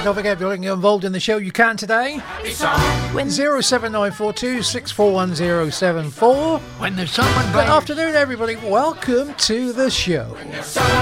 Don't forget, if you're getting involved in the show, you can today. When 07942 641 074. when there's someone Good playing. afternoon, everybody. Welcome to the show.